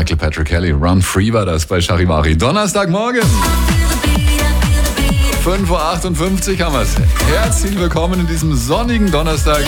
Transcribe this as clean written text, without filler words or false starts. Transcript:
Michael Patrick Kelly. Run Free war das bei Charivari. Donnerstagmorgen. 5.58 Uhr haben wir es. Herzlich willkommen in diesem sonnigen Donnerstag.